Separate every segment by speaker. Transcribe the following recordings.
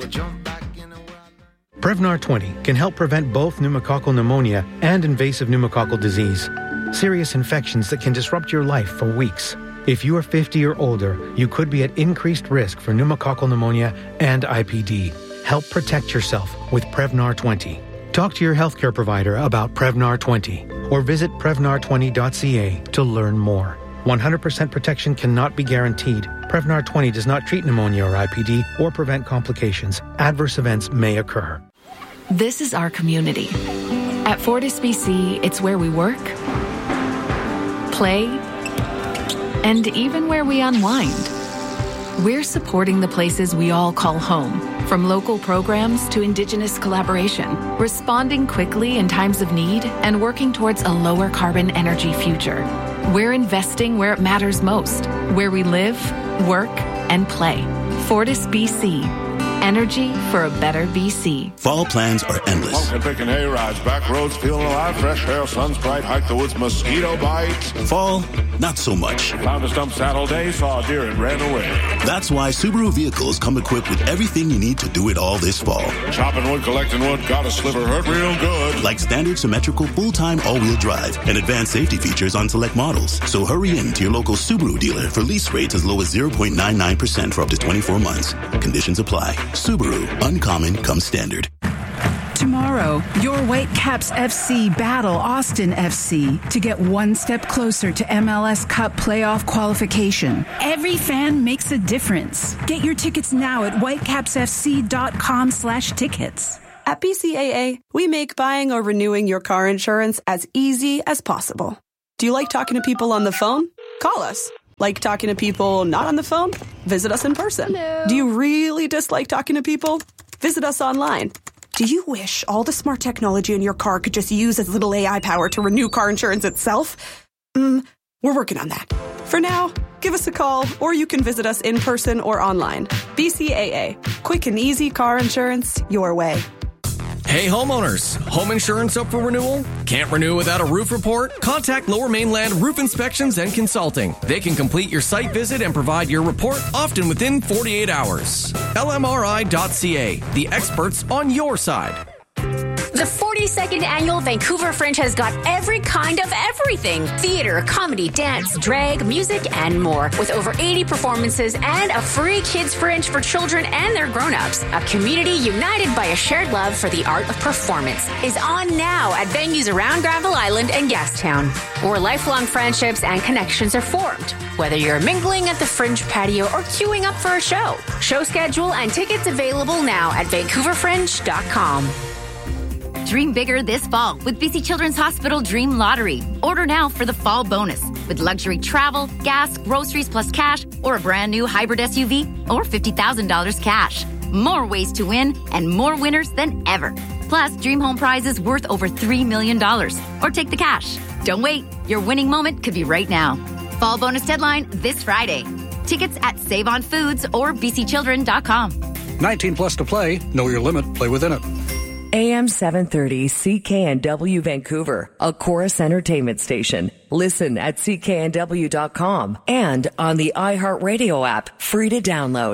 Speaker 1: Prevnar 20 can help prevent both pneumococcal pneumonia and invasive pneumococcal disease, serious infections that can disrupt your life for weeks. If you are 50 or older, you could be at increased risk for pneumococcal pneumonia and IPD. Help protect yourself with Prevnar 20. Talk to your healthcare provider about Prevnar 20 or visit Prevnar20.ca to learn more. 100% protection cannot be guaranteed. Prevnar 20 does not treat pneumonia or IPD or prevent complications. Adverse events may occur.
Speaker 2: This is our community. At Fortis BC, it's where we work, play, and even where we unwind. We're supporting the places we all call home, from local programs to Indigenous collaboration, responding quickly in times of need and working towards a lower carbon energy future. We're investing where it matters most, where we live, work, and play. Fortis BC. Energy for a better BC.
Speaker 3: Fall plans are endless.
Speaker 4: Pumpkin picking hay rides, back roads, feeling alive, fresh air, sun's bright, hike the woods, mosquito bites.
Speaker 3: Fall, not so much.
Speaker 4: Found a stump saddle day, saw a deer and ran away.
Speaker 3: That's why Subaru vehicles come equipped with everything you need to do it all this fall.
Speaker 4: Chopping wood, collecting wood, got a sliver, hurt real good.
Speaker 3: Like standard symmetrical full-time all-wheel drive and advanced safety features on select models. So hurry in to your local Subaru dealer for lease rates as low as 0.99% for up to 24 months. Conditions apply. Subaru, uncommon comes standard.
Speaker 5: Tomorrow, your Whitecaps FC battle Austin FC to get one step closer to MLS Cup playoff qualification. Every fan makes a difference. Get your tickets now at whitecapsfc.com/tickets.
Speaker 6: At BCAA, we make buying or renewing your car insurance as easy as possible. Do you like talking to people on the phone? Call us. Like talking to people not on the phone? Visit us in person.
Speaker 7: Hello.
Speaker 6: Do you really dislike talking to people? Visit us online. Do you wish all the smart technology in your car could just use as little AI power to renew car insurance itself? We're working on that. For now, give us a call or you can visit us in person or online. BCAA. Quick and easy car insurance your way.
Speaker 8: Hey homeowners, home insurance up for renewal? Can't renew without a roof report? Contact Lower Mainland Roof Inspections and Consulting. They can complete your site visit and provide your report often within 48 hours. LMRI.ca, the experts on your side.
Speaker 7: The 42nd Annual Vancouver Fringe has got every kind of everything. Theater, comedy, dance, drag, music, and more. With over 80 performances and a free Kids Fringe for children and their grown-ups. A community united by a shared love for the art of performance is on now at venues around Granville Island and Gastown, where lifelong friendships and connections are formed. Whether you're mingling at the Fringe patio or queuing up for a show. Show schedule and tickets available now at vancouverfringe.com.
Speaker 9: Dream bigger this fall with BC Children's Hospital Dream Lottery. Order now for the fall bonus with luxury travel, gas, groceries plus cash, or a brand new hybrid SUV, or $50,000 cash. More ways to win and more winners than ever. Plus, Dream Home prizes worth over $3 million. Or take the cash. Don't wait. Your winning moment could be right now. Fall bonus deadline this Friday. Tickets at Save on Foods or bcchildren.com.
Speaker 10: 19 plus to play. Know your limit. Play within it.
Speaker 11: AM 730 CKNW Vancouver, a Chorus Entertainment station. Listen at cknw.com and on the iHeartRadio app, free to download.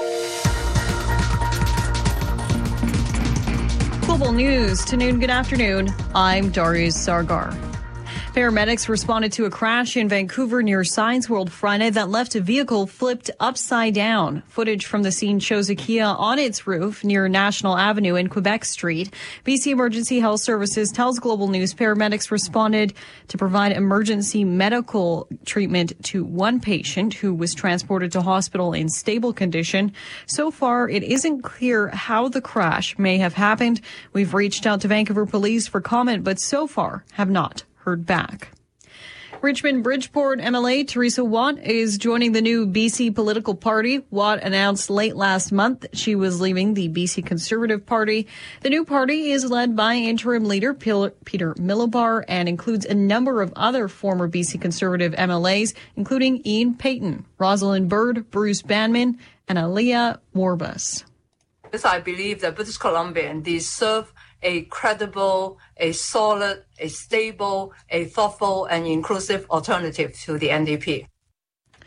Speaker 12: Global News to noon. Good afternoon. I'm Darius Sargar. Paramedics responded to a crash in Vancouver near Science World Friday that left a vehicle flipped upside down. Footage from the scene shows a Kia on its roof near National Avenue and Quebec Street. BC Emergency Health Services tells Global News paramedics responded to provide emergency medical treatment to one patient who was transported to hospital in stable condition. So far, it isn't clear how the crash may have happened. We've reached out to Vancouver Police for comment, but so far have not heard back. Richmond Bridgeport MLA Teresa Watt is joining the new BC political party. Watt announced late last month she was leaving the BC Conservative Party. The new party is led by interim leader Peter Milobar and includes a number of other former BC Conservative MLAs, including Ian Payton, Rosalind Bird, Bruce Banman, and Aliyah Warbus.
Speaker 13: I believe that British Columbians deserve a credible, a solid, a stable, a thoughtful and inclusive alternative to the NDP.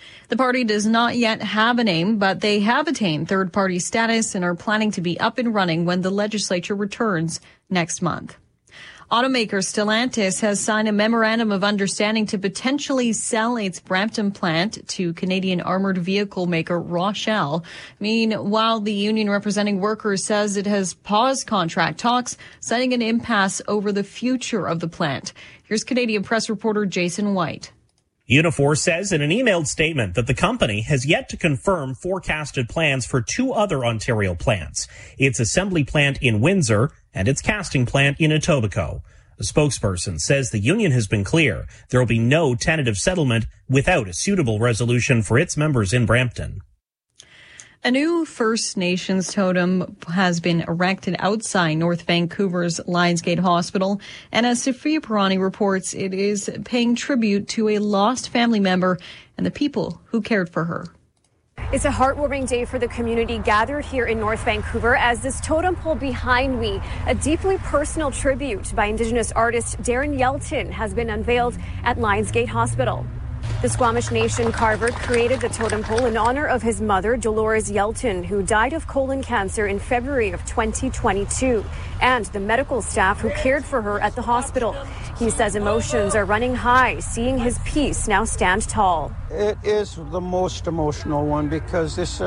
Speaker 12: The party does not yet have a name, but they have attained third-party status and are planning to be up and running when the legislature returns next month. Automaker Stellantis has signed a memorandum of understanding to potentially sell its Brampton plant to Canadian armored vehicle maker Rochelle. Meanwhile, the union representing workers says it has paused contract talks, citing an impasse over the future of the plant. Here's Canadian press reporter Jason White.
Speaker 14: Unifor says in an emailed statement that the company has yet to confirm forecasted plans for two other Ontario plants, its assembly plant in Windsor and its casting plant in Etobicoke. A spokesperson says the union has been clear there will be no tentative settlement without a suitable resolution for its members in Brampton.
Speaker 12: A new First Nations totem has been erected outside North Vancouver's Lionsgate Hospital, and as Sophia Pirani reports, it is paying tribute to a lost family member and the people who cared for her.
Speaker 15: It's a heartwarming day for the community gathered here in North Vancouver as this totem pole behind me, a deeply personal tribute by Indigenous artist Darren Yelton, has been unveiled at Lionsgate Hospital. The Squamish Nation carver created the totem pole in honor of his mother, Dolores Yelton, who died of colon cancer in February of 2022, and the medical staff who cared for her at the hospital. He says emotions are running high, seeing his piece now stand tall.
Speaker 16: It is the most emotional one because this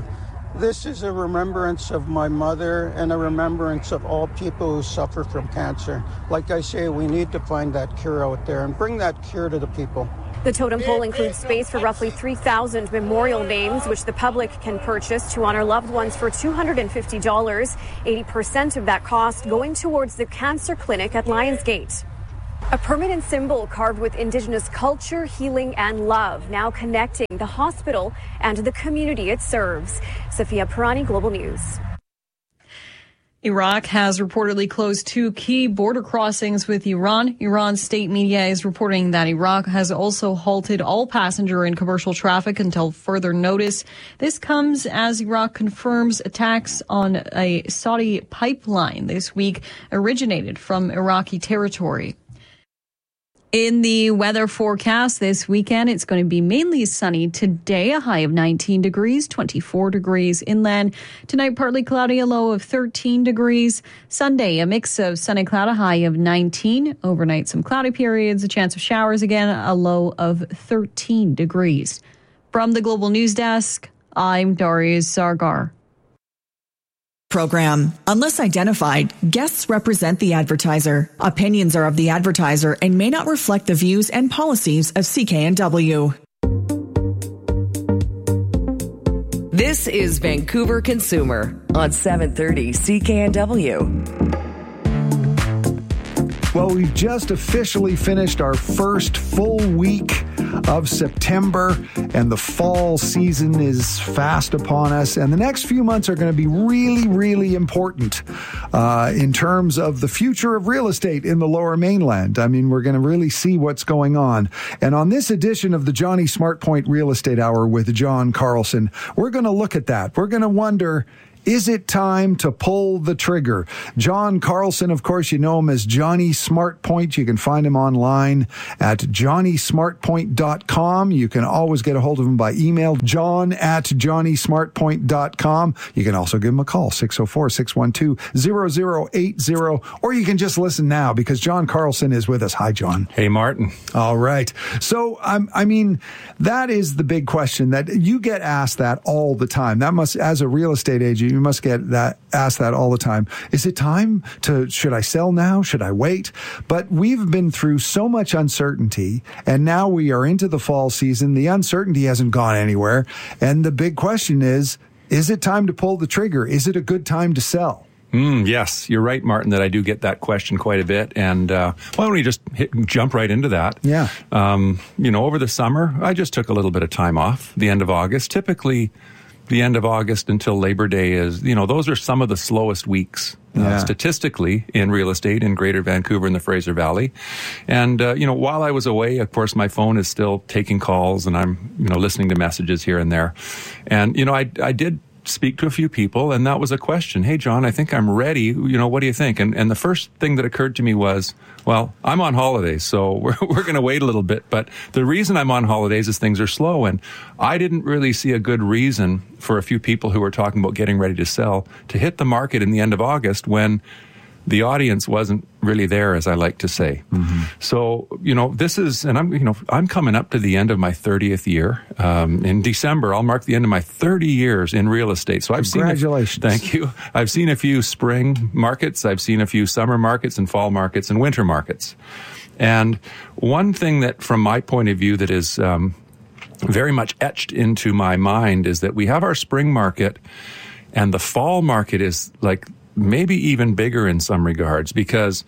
Speaker 16: is a remembrance of my mother and a remembrance of all people who suffer from cancer. Like I say, we need to find that cure out there and bring that cure to the people.
Speaker 15: The totem pole includes space for roughly 3,000 memorial names, which the public can purchase to honor loved ones for $250. 80% of that cost going towards the cancer clinic at Lionsgate. A permanent symbol carved with Indigenous culture, healing, and love, now connecting the hospital and the community it serves. Sophia Pirani, Global News.
Speaker 12: Iraq has reportedly closed two key border crossings with Iran. Iran's state media is reporting that Iraq has also halted all passenger and commercial traffic until further notice. This comes as Iraq confirms attacks on a Saudi pipeline this week originated from Iraqi territory. In the weather forecast this weekend, it's going to be mainly sunny today, a high of 19 degrees, 24 degrees inland. Tonight, partly cloudy, a low of 13 degrees. Sunday, a mix of sun and cloud, a high of 19. Overnight, some cloudy periods, a chance of showers again, a low of 13 degrees. From the Global News Desk, I'm Darius Sargar.
Speaker 17: Program. Unless identified, guests represent the advertiser. Opinions are of the advertiser and may not reflect the views and policies of CKNW.
Speaker 11: This is Vancouver Consumer on 730 CKNW.
Speaker 18: Well, we've just officially finished our first full week of September, and the fall season is fast upon us. And the next few months are going to be really, really important in terms of the future of real estate in the Lower Mainland. I mean, we're going to really see what's going on. And on this edition of the Johnny SmartPoint Real Estate Hour with John Carlson, we're going to look at that. We're going to wonder, is it time to pull the trigger? John Carlson, of course, you know him as Johnny SmartPoint. You can find him online at johnnysmartpoint.com. You can always get a hold of him by email, john@johnnysmartpoint.com. You can also give him a call, 604-612-0080, or you can just listen now because John Carlson is with us. Hi, John.
Speaker 19: Hey, Martin.
Speaker 18: All right. So, I mean, that is the big question that you get asked that all the time. That must, as a real estate agent, you must get asked that all the time. Is it time should I sell now? Should I wait? But we've been through so much uncertainty, and now we are into the fall season. The uncertainty hasn't gone anywhere. And the big question is it time to pull the trigger? Is it a good time to sell?
Speaker 19: Yes, you're right, Martin, that I do get that question quite a bit. And why don't we just jump right into that?
Speaker 18: Yeah.
Speaker 19: Over the summer, I just took a little bit of time off, the end of August. Typically, the end of August until Labor Day is, those are some of the slowest weeks statistically in real estate in Greater Vancouver and the Fraser Valley. And, while I was away, of course, my phone is still taking calls and I'm, listening to messages here and there. And, I did speak to a few people, and that was a question. Hey, John, I think I'm ready. What do you think? And the first thing that occurred to me was, well, I'm on holidays, so we're going to wait a little bit. But the reason I'm on holidays is things are slow, and I didn't really see a good reason for a few people who were talking about getting ready to sell to hit the market in the end of August when the audience wasn't really there, as I like to say. Mm-hmm. So, this is, and I'm coming up to the end of my 30th year. In December, I'll mark the end of my 30 years in real estate. So
Speaker 18: Congratulations.
Speaker 19: Thank you. I've seen a few spring markets. I've seen a few summer markets and fall markets and winter markets. And one thing that, from my point of view, that is very much etched into my mind is that we have our spring market, and the fall market is like maybe even bigger in some regards, because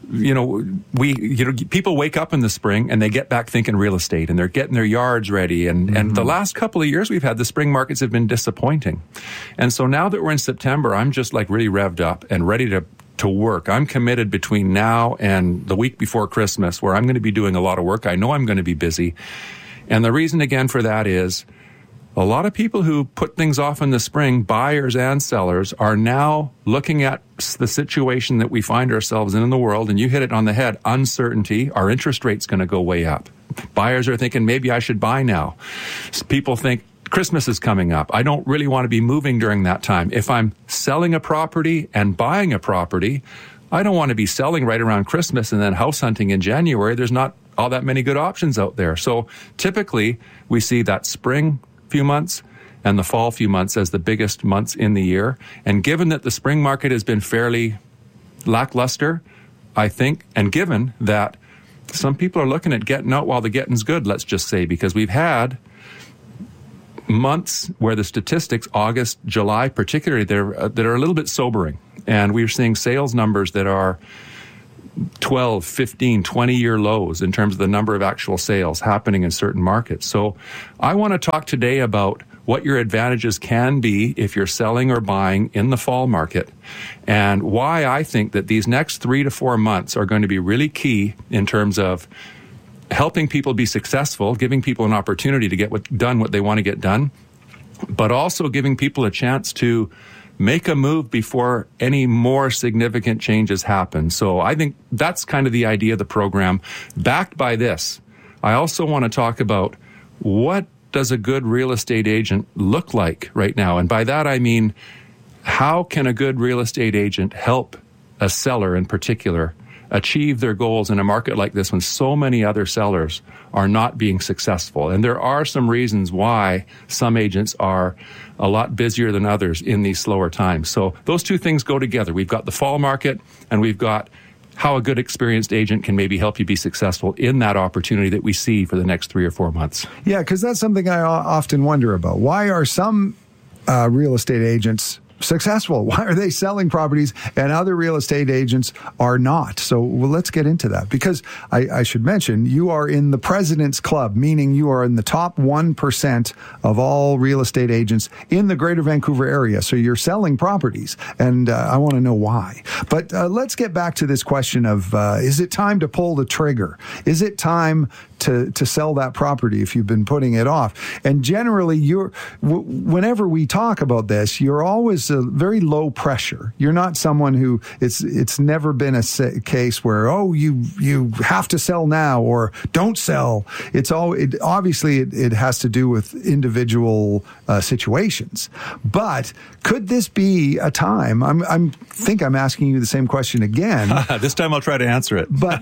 Speaker 19: people wake up in the spring and they get back thinking real estate, and they're getting their yards ready, and the last couple of years we've had, the spring markets have been disappointing. And so now that we're in September, I'm just like really revved up and ready to work. I'm committed between now and the week before Christmas, where I'm going to be doing a lot of work. I know I'm going to be busy. And the reason again for that is a lot of people who put things off in the spring, buyers and sellers, are now looking at the situation that we find ourselves in the world, and you hit it on the head, uncertainty. Our interest rate's going to go way up. Buyers are thinking, maybe I should buy now. People think, Christmas is coming up. I don't really want to be moving during that time. If I'm selling a property and buying a property, I don't want to be selling right around Christmas and then house hunting in January. There's not all that many good options out there. So typically, we see that spring few months and the fall few months as the biggest months in the year. And given that the spring market has been fairly lackluster, I think, and given that some people are looking at getting out while the getting's good, let's just say, because we've had months where the statistics, August, July particularly, that are a little bit sobering. And we're seeing sales numbers that are 12, 15, 20-year lows in terms of the number of actual sales happening in certain markets. So I want to talk today about what your advantages can be if you're selling or buying in the fall market, and why I think that these next 3 to 4 months are going to be really key in terms of helping people be successful, giving people an opportunity to get done what they want to get done, but also giving people a chance to make a move before any more significant changes happen. So I think that's kind of the idea of the program. Backed by this, I also want to talk about what does a good real estate agent look like right now? And by that I mean, how can a good real estate agent help a seller in particular achieve their goals in a market like this when so many other sellers are not being successful? And there are some reasons why some agents are a lot busier than others in these slower times. So those two things go together. We've got the fall market, and we've got how a good experienced agent can maybe help you be successful in that opportunity that we see for the next 3 or 4 months.
Speaker 18: Yeah, because that's something I often wonder about. Why are some real estate agents successful? Why are they selling properties and other real estate agents are not? So let's get into that, because I should mention you are in the President's Club, meaning you are in the top 1% of all real estate agents in the Greater Vancouver area. So you're selling properties, and I want to know why. But let's get back to this question of, is it time to pull the trigger? Is it time to sell that property if you've been putting it off? And generally, whenever we talk about this, you're always very low pressure. You're not someone who it's never been a case where, oh, you have to sell now or don't sell. Obviously it has to do with individual situations. But could this be a time? I think I'm asking you the same question again.
Speaker 19: This time I'll try to answer it.
Speaker 18: But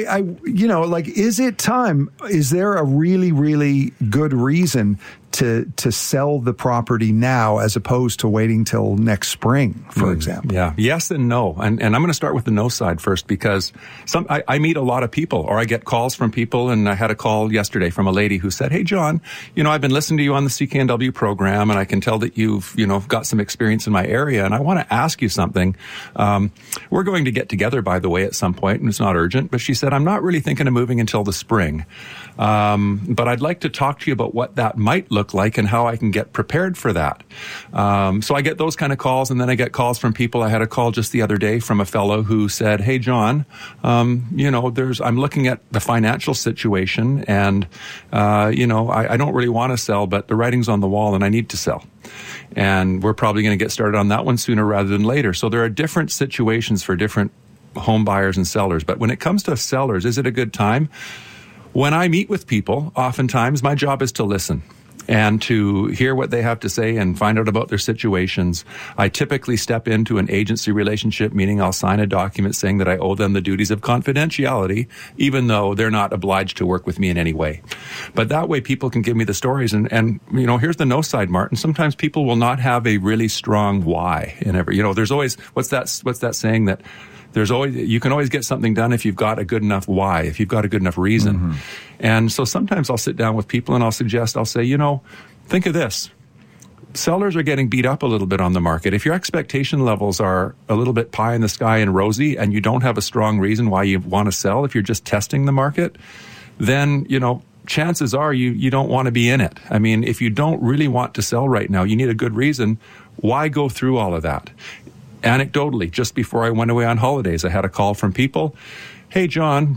Speaker 18: is it time? Is there a really, really good reason to sell the property now as opposed to waiting till next spring, for example?
Speaker 19: Yeah. Yes and no. And I'm going to start with the no side first, because I meet a lot of people, or I get calls from people, and I had a call yesterday from a lady who said, hey, John, I've been listening to you on the CKNW program, and I can tell that you've, got some experience in my area, and I want to ask you something. We're going to get together, by the way, at some point, and it's not urgent, but she said, I'm not really thinking of moving until the spring. But I'd like to talk to you about what that might look like and how I can get prepared for that. So I get those kind of calls, and then I get calls from people. I had a call just the other day from a fellow who said, hey, John, I'm looking at the financial situation, and, I don't really want to sell, but the writing's on the wall and I need to sell. And we're probably going to get started on that one sooner rather than later. So there are different situations for different home buyers and sellers. But when it comes to sellers, is it a good time? When I meet with people, oftentimes my job is to listen and to hear what they have to say and find out about their situations. I typically step into an agency relationship, meaning I'll sign a document saying that I owe them the duties of confidentiality, even though they're not obliged to work with me in any way. But that way people can give me the stories. And you know, here's the no side, Martin. Sometimes people will not have a really strong why in every, you know, there's always, what's that saying that there's always, you can always get something done if you've got a good enough why, if you've got a good enough reason. Mm-hmm. And so sometimes I'll sit down with people and I'll say, you know, think of this. Sellers are getting beat up a little bit on the market. If your expectation levels are a little bit pie in the sky and rosy and you don't have a strong reason why you want to sell, if you're just testing the market, then, you know, chances are you don't want to be in it. I mean, if you don't really want to sell right now, you need a good reason. Why go through all of that? Anecdotally, just before I went away on holidays, I had a call from people. Hey, John,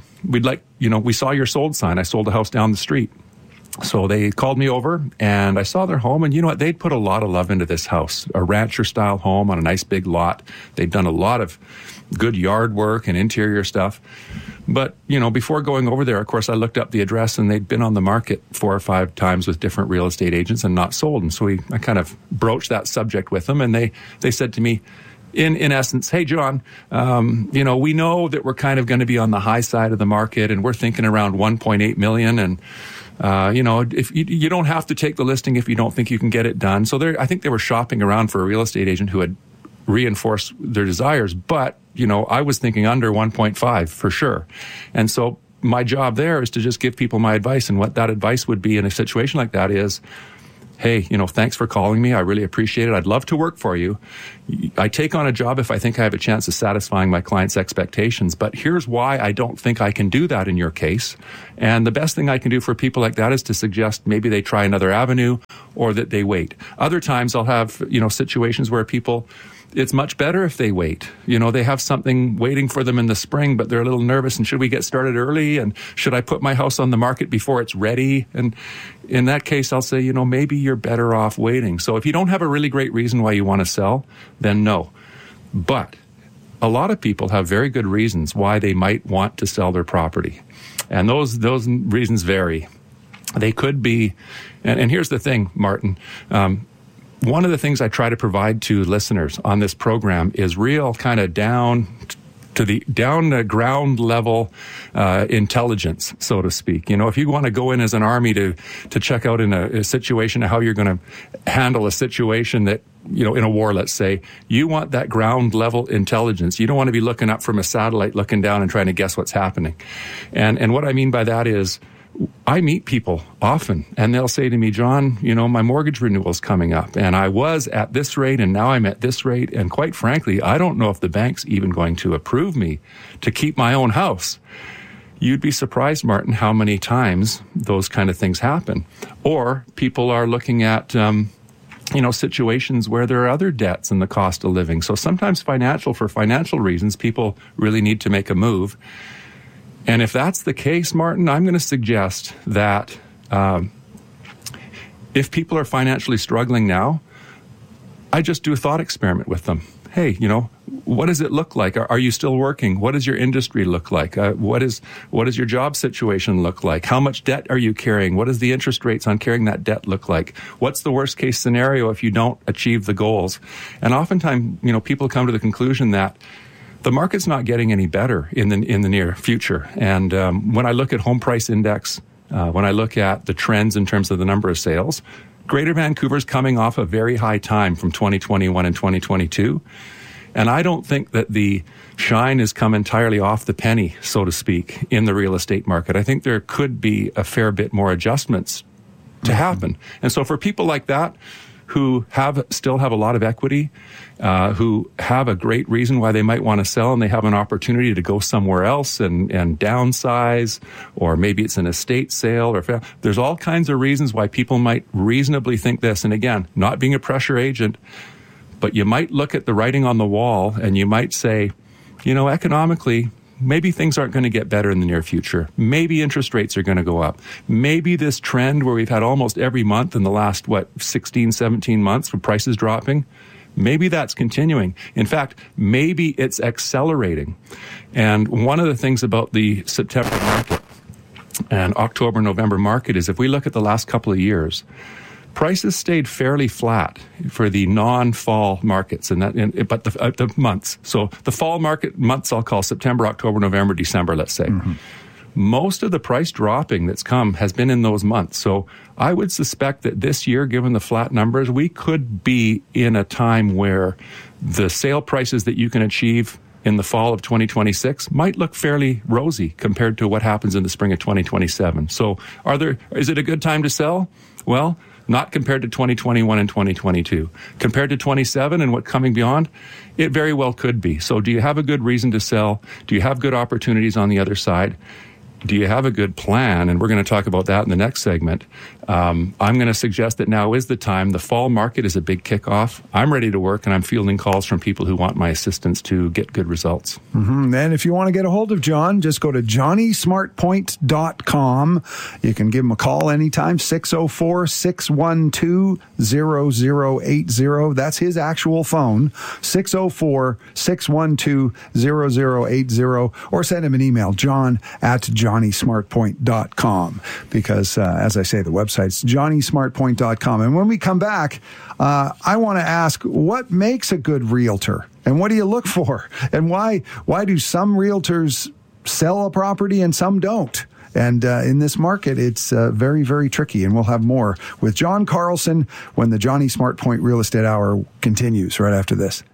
Speaker 19: we saw your sold sign. I sold a house down the street. So they called me over and I saw their home, and you know what? They'd put a lot of love into this house, a rancher style home on a nice big lot. They'd done a lot of good yard work and interior stuff. But, you know, before going over there, of course, I looked up the address and they'd been on the market 4 or 5 times with different real estate agents and not sold. And so I kind of broached that subject with them, and they said to me, in essence, hey, John, you know, we know that we're kind of going to be on the high side of the market, and we're thinking around 1.8 million. And, you know, if you don't have to take the listing if you don't think you can get it done. So I think they were shopping around for a real estate agent who had reinforced their desires. But, you know, I was thinking under 1.5 for sure. And so my job there is to just give people my advice. And what that advice would be in a situation like that is, hey, you know, thanks for calling me. I really appreciate it. I'd love to work for you. I take on a job if I think I have a chance of satisfying my client's expectations. But here's why I don't think I can do that in your case. And the best thing I can do for people like that is to suggest maybe they try another avenue or that they wait. Other times I'll have, you know, situations where people, it's much better if they wait. You know, they have something waiting for them in the spring, but they're a little nervous. And should we get started early? And should I put my house on the market before it's ready? And in that case, I'll say, you know, maybe you're better off waiting. So if you don't have a really great reason why you want to sell, then no. But a lot of people have very good reasons why they might want to sell their property. And those reasons vary. They could be, and here's the thing, Martin, one of the things I try to provide to listeners on this program is real kind of down the ground level intelligence, so to speak. You know, if you want to go in as an army to check out in a situation how you're going to handle a situation that, you know, in a war, let's say, you want that ground level intelligence. You don't want to be looking up from a satellite, looking down and trying to guess what's happening. And what I mean by that is, I meet people often and they'll say to me, John, you know, my mortgage renewal's coming up and I was at this rate and now I'm at this rate. And quite frankly, I don't know if the bank's even going to approve me to keep my own house. You'd be surprised, Martin, how many times those kind of things happen. Or people are looking at, you know, situations where there are other debts and the cost of living. So sometimes for financial reasons, people really need to make a move. And if that's the case, Martin, I'm going to suggest that if people are financially struggling now, I just do a thought experiment with them. Hey, you know, what does it look like? Are you still working? What does your industry look like? What does your job situation look like? How much debt are you carrying? What does the interest rates on carrying that debt look like? What's the worst case scenario if you don't achieve the goals? And oftentimes, you know, people come to the conclusion that the market's not getting any better in the near future. And when I look at home price index, when I look at the trends in terms of the number of sales, Greater Vancouver's coming off a very high time from 2021 and 2022. And I don't think that the shine has come entirely off the penny, so to speak, in the real estate market. I think there could be a fair bit more adjustments to happen. And so for people like that, who still have a lot of equity, who have a great reason why they might want to sell, and they have an opportunity to go somewhere else and downsize, or maybe it's an estate sale, or there's all kinds of reasons why people might reasonably think this. And again, not being a pressure agent, but you might look at the writing on the wall and you might say, you know, economically, maybe things aren't going to get better in the near future. Maybe interest rates are going to go up. Maybe this trend where we've had almost every month in the last, 16, 17 months with prices dropping, maybe that's continuing. In fact, maybe it's accelerating. And one of the things about the September market and October-November market is if we look at the last couple of years, prices stayed fairly flat for the non-fall markets, but the months. So the fall market months I'll call September, October, November, December, let's say. Mm-hmm. Most of the price dropping that's come has been in those months. So I would suspect that this year, given the flat numbers, we could be in a time where the sale prices that you can achieve in the fall of 2026 might look fairly rosy compared to what happens in the spring of 2027. So is it a good time to sell? Well, not compared to 2021 and 2022. Compared to 27 and what's coming beyond, it very well could be. So do you have a good reason to sell? Do you have good opportunities on the other side? Do you have a good plan? And we're going to talk about that in the next segment. I'm going to suggest that now is the time. The fall market is a big kickoff. I'm ready to work, and I'm fielding calls from people who want my assistance to get good results.
Speaker 18: Mm-hmm. And if you want to get a hold of John, just go to johnnysmartpoint.com. You can give him a call anytime, 604-612-0080. That's his actual phone, 604-612-0080, or send him an email, john@johnnysmartpoint.com, because as I say, the website's johnnysmartpoint.com. And when we come back, I want to ask, what makes a good realtor? And what do you look for? And why do some realtors sell a property and some don't? And in this market, it's very, very tricky. And we'll have more with John Carlson when the Johnny Smart Point Real Estate Hour continues right after this.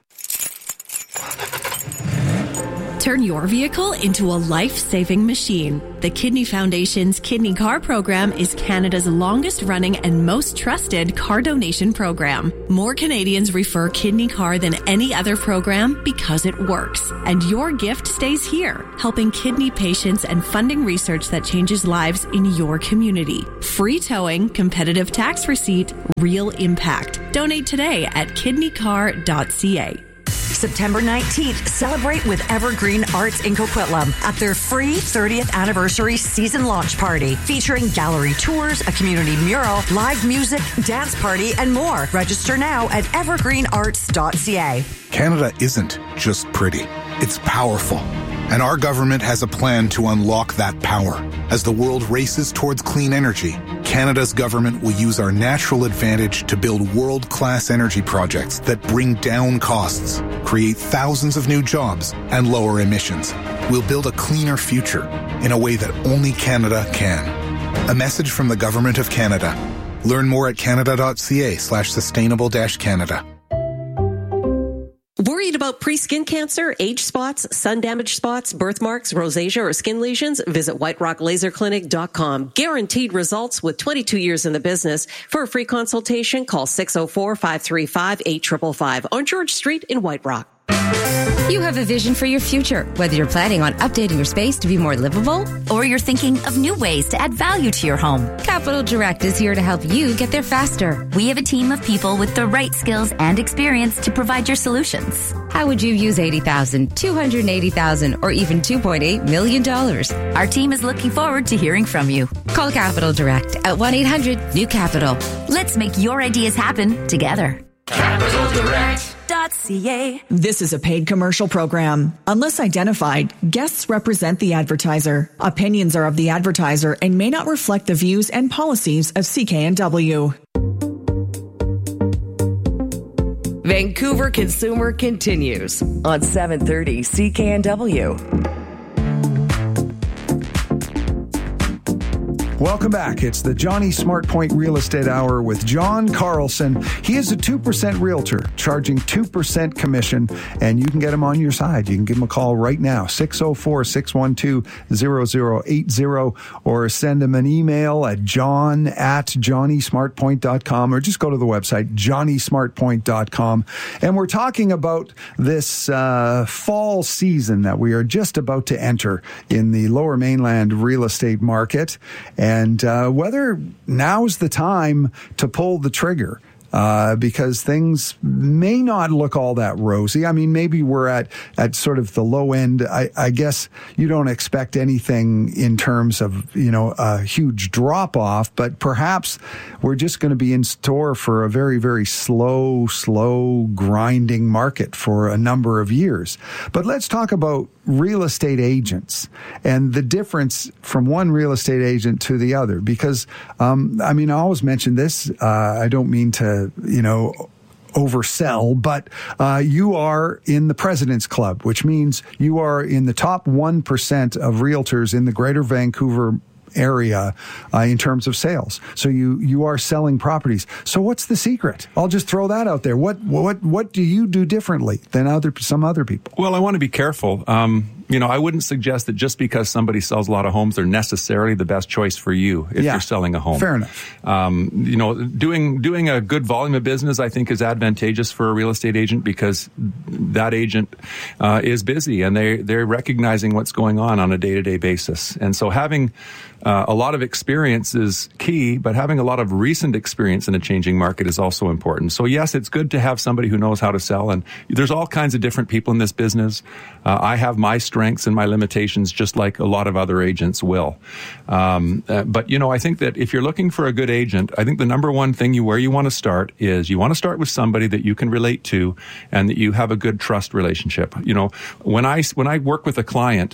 Speaker 20: Turn your vehicle into a life-saving machine. The Kidney Foundation's Kidney Car Program is Canada's longest-running and most trusted car donation program. More Canadians refer Kidney Car than any other program because it works. And your gift stays here, helping kidney patients and funding research that changes lives in your community. Free towing, competitive tax receipt, real impact. Donate today at kidneycar.ca.
Speaker 21: September 19th, celebrate with Evergreen Arts in Coquitlam at their free 30th anniversary season launch party, featuring gallery tours, a community mural, live music, dance party, and more. Register now at evergreenarts.ca.
Speaker 22: Canada isn't just pretty. It's powerful. And our government has a plan to unlock that power. As the world races towards clean energy, Canada's government will use our natural advantage to build world-class energy projects that bring down costs, create thousands of new jobs, and lower emissions. We'll build a cleaner future in a way that only Canada can. A message from the Government of Canada. Learn more at canada.ca/sustainable-Canada.
Speaker 23: Worried about pre-skin cancer, age spots, sun-damaged spots, birthmarks, rosacea, or skin lesions? Visit whiterocklaserclinic.com. Guaranteed results with 22 years in the business. For a free consultation, call 604-535-8555 on George Street in White Rock.
Speaker 24: You have a vision for your future, whether you're planning on updating your space to be more livable or you're thinking of new ways to add value to your home. Capital Direct is here to help you get there faster. We have a team of people with the right skills and experience to provide your solutions. How would you use $80,000, $280,000, or even $2.8 million? Our team is looking forward to hearing from you. Call Capital Direct at 1-800-NEW-CAPITAL. Let's make your ideas happen together.
Speaker 25: Capital Direct.
Speaker 17: This is a paid commercial program. Unless identified, guests represent the advertiser. Opinions are of the advertiser and may not reflect the views and policies of CKNW.
Speaker 11: Vancouver Consumer continues on 730 CKNW.
Speaker 18: Welcome back. It's the Johnny Smart Point Real Estate Hour with John Carlson. He is a 2% realtor, charging 2% commission, and you can get him on your side. You can give him a call right now, 604-612-0080, or send him an email at john@johnnysmartpoint.com, or just go to the website, johnnysmartpoint.com. And we're talking about this fall season that we are just about to enter in the Lower Mainland real estate market. And whether now's the time to pull the trigger. because things may not look all that rosy. I mean, maybe we're at sort of the low end. I guess you don't expect anything in terms of, a huge drop off, but perhaps we're just going to be in store for a very, very slow grinding market for a number of years. But let's talk about real estate agents and the difference from one real estate agent to the other, because, I always mention this. I don't mean to, oversell, but you are in the President's Club, which means you are in the top 1% of realtors in the Greater Vancouver area in terms of sales. So you are selling properties. So what's the secret? I'll just throw that out there. What do you do differently than some other people?
Speaker 19: Well, I want to be careful. I wouldn't suggest that just because somebody sells a lot of homes, they're necessarily the best choice for you if you're selling a home.
Speaker 18: Fair enough.
Speaker 19: Doing a good volume of business, I think, is advantageous for a real estate agent because that agent is busy and they're recognizing what's going on a day-to-day basis. And so having a lot of experience is key, but having a lot of recent experience in a changing market is also important. So yes, it's good to have somebody who knows how to sell, and there's all kinds of different people in this business. I have my strengths and my limitations just like a lot of other agents will. But I think that if you're looking for a good agent, I think the number one thing where you want to start is you want to start with somebody that you can relate to and that you have a good trust relationship. When I work with a client,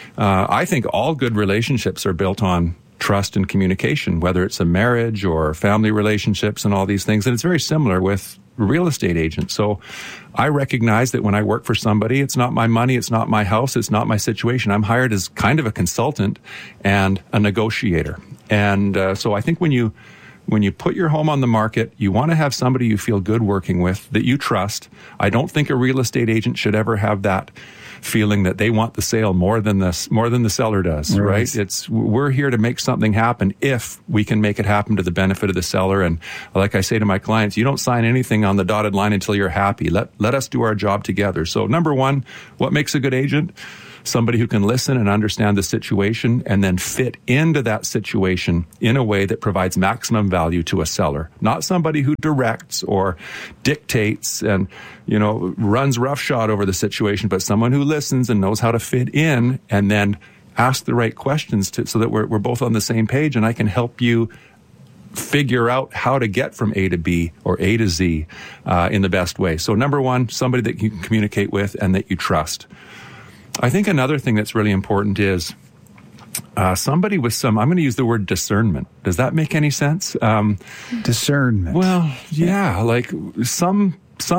Speaker 19: I think all good relationships are built on trust and communication, whether it's a marriage or family relationships and all these things. And it's very similar with real estate agents. So I recognize that when I work for somebody, it's not my money, it's not my house, it's not my situation. I'm hired as kind of a consultant and a negotiator. And so I think when you put your home on the market, you want to have somebody you feel good working with, that you trust. I don't think a real estate agent should ever have that feeling that they want the sale more than the seller does, right? We're here to make something happen if we can make it happen to the benefit of the seller. And like I say to my clients, you don't sign anything on the dotted line until you're happy. Let us do our job together. So number one, what makes a good agent? Somebody who can listen and understand the situation and then fit into that situation in a way that provides maximum value to a seller. Not somebody who directs or dictates and, runs roughshod over the situation, but someone who listens and knows how to fit in and then ask the right questions so that we're both on the same page and I can help you figure out how to get from A to B or A to Z in the best way. So number one, somebody that you can communicate with and that you trust. I think another thing that's really important is somebody with I'm going to use the word discernment. Does that make any sense?
Speaker 18: Discernment.
Speaker 19: Well, yeah, like some,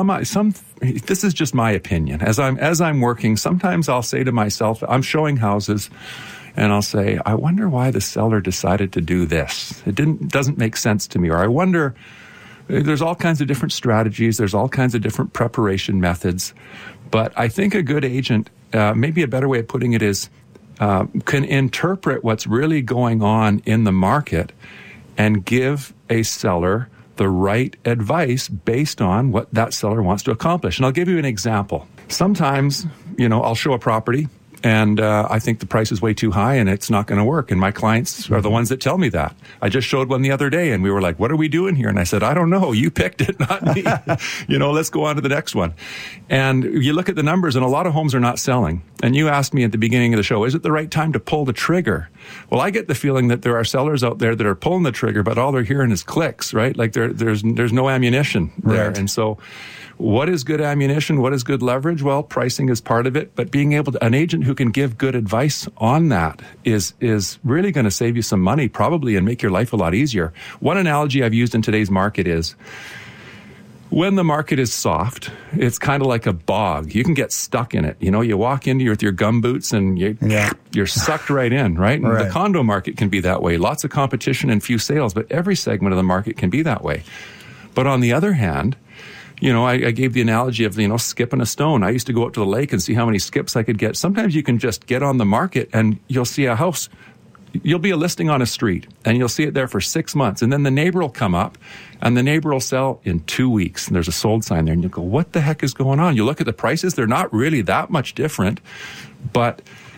Speaker 19: this is just my opinion. As I'm working, sometimes I'll say to myself, I'm showing houses and I'll say, I wonder why the seller decided to do this. It doesn't make sense to me. Or I wonder, there's all kinds of different strategies. There's all kinds of different preparation methods. But I think a good agent, maybe a better way of putting it is, can interpret what's really going on in the market and give a seller the right advice based on what that seller wants to accomplish. And I'll give you an example. Sometimes, I'll show a property and I think the price is way too high and it's not going to work. And my clients are the ones that tell me that. I just showed one the other day and we were like, what are we doing here? And I said, I don't know. You picked it, not me. Let's go on to the next one. And you look at the numbers and a lot of homes are not selling. And you asked me at the beginning of the show, is it the right time to pull the trigger? Well, I get the feeling that there are sellers out there that are pulling the trigger, but all they're hearing is clicks, right? Like there's no ammunition there. Right. And so what is good ammunition? What is good leverage? Well, pricing is part of it, but being able to, an agent who can give good advice on that is really going to save you some money probably and make your life a lot easier. One analogy I've used in today's market is when the market is soft, it's kind of like a bog. You can get stuck in it. You walk in with your gumboots and you're sucked right in, right? And the condo market can be that way. Lots of competition and few sales, but every segment of the market can be that way. But on the other hand, I gave the analogy of, skipping a stone. I used to go out to the lake and see how many skips I could get. Sometimes you can just get on the market and you'll see a house. You'll be a listing on a street and you'll see it there for 6 months. And then the neighbor will come up and the neighbor will sell in 2 weeks. And there's a sold sign there and you go, what the heck is going on? You look at the prices. They're not really that much different. But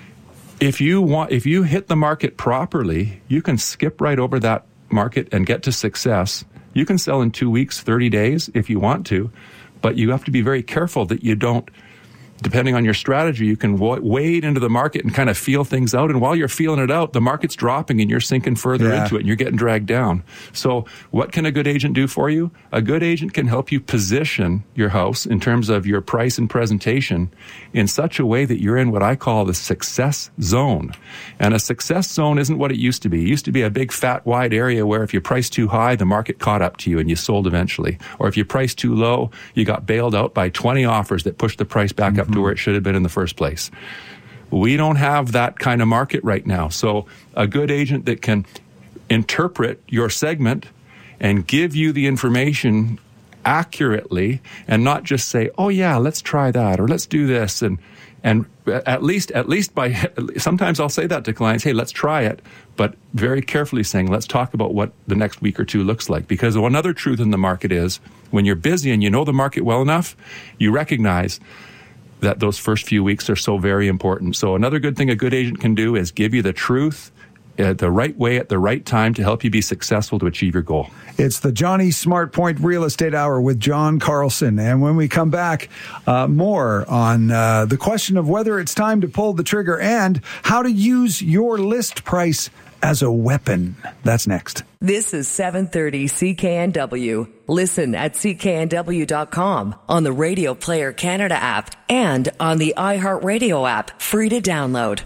Speaker 19: if you hit the market properly, you can skip right over that market and get to success. You can sell in 2 weeks, 30 days if you want to, but you have to be very careful that you don't, depending on your strategy, you can wade into the market and kind of feel things out. And while you're feeling it out, the market's dropping and you're sinking further into it and you're getting dragged down. So what can a good agent do for you? A good agent can help you position your house in terms of your price and presentation in such a way that you're in what I call the success zone. And a success zone isn't what it used to be. It used to be a big, fat, wide area where if you priced too high, the market caught up to you and you sold eventually. Or if you priced too low, you got bailed out by 20 offers that pushed the price back up to where it should have been in the first place. We don't have that kind of market right now. So a good agent that can interpret your segment and give you the information accurately and not just say, oh yeah, let's try that or let's do this. And at least by, sometimes I'll say that to clients, hey, let's try it, but very carefully saying, let's talk about what the next week or two looks like. Because one other truth in the market is when you're busy and you know the market well enough, you recognize that those first few weeks are so very important. So another good thing a good agent can do is give you the truth the right way at the right time to help you be successful to achieve your goal.
Speaker 18: It's the Johnny SmartPoint Real Estate Hour with John Carlson. And when we come back, more on the question of whether it's time to pull the trigger and how to use your list price as a weapon. That's next.
Speaker 11: This is 730 CKNW. Listen at cknw.com, on the Radio Player Canada app, and on the iHeartRadio app, free to download.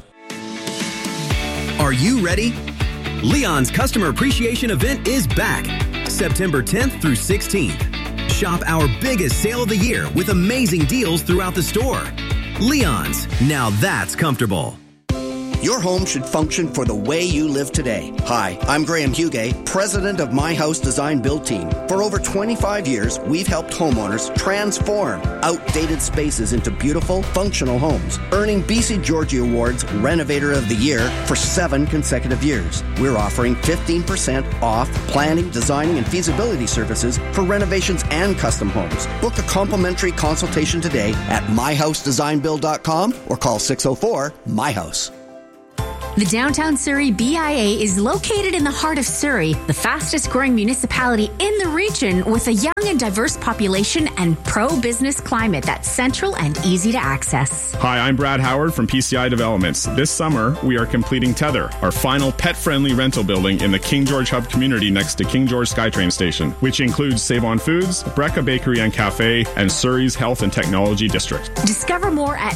Speaker 1: Are you ready? Leon's Customer Appreciation Event is back, September 10th through 16th. Shop our biggest sale of the year with amazing deals throughout the store. Leon's, now that's comfortable.
Speaker 2: Your home should function for the way you live today. Hi, I'm Graham Hugay, president of My House Design Build Team. For over 25 years, we've helped homeowners transform outdated spaces into beautiful, functional homes, earning BC Georgie Awards Renovator of the Year for 7 consecutive years. We're offering 15% off planning, designing, and feasibility services for renovations and custom homes. Book a complimentary consultation today at myhousedesignbuild.com or call 604-MY-HOUSE.
Speaker 7: The Downtown Surrey BIA is located in the heart of Surrey, the fastest growing municipality in the region with a young and diverse population and pro-business climate that's central and easy to access.
Speaker 3: Hi, I'm Brad Howard from PCI Developments. This summer, we are completing Tether, our final pet-friendly rental building in the King George Hub community next to King George SkyTrain Station, which includes Save On Foods, Brecca Bakery and Cafe, and Surrey's Health and Technology District.
Speaker 7: Discover more at